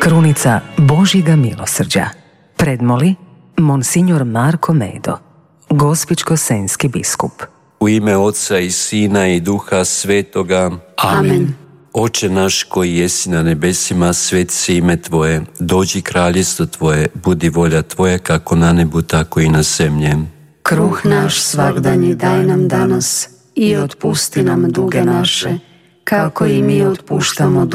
Krunica Božjega milosrđa. Predmoli Monsignor Marko Medo, gospićko-senjski biskup. U ime Oca i Sina i Duha Svetoga. Amen. Oče naš koji jesi na nebesima, sveti se ime Tvoje, dođi kraljestvo Tvoje, budi volja Tvoja kako na nebu, tako i na zemlji. Kruh naš svagdanji daj nam danas i otpusti nam duge naše, kako i mi otpuštamo